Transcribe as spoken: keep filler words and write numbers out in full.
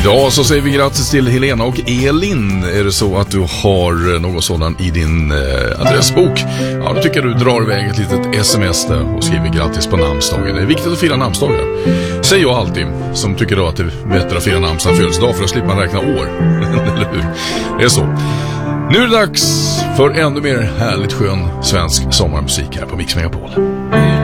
Ja, så säger vi grattis till Helena och Elin. Är det så att du har någon sådan i din eh, adressbok? Ja, då tycker jag du drar iväg ett litet sms där och skriver grattis på namnsdagen. Det är viktigt att fira namnsdagar. Säger jag alltid, som tycker då att det är bättre att fira namnsdag födelsedag för att slippa räkna år. Eller hur? Det är så. Nu är det dags för ännu mer härligt skön svensk sommarmusik här på Mix Megapol.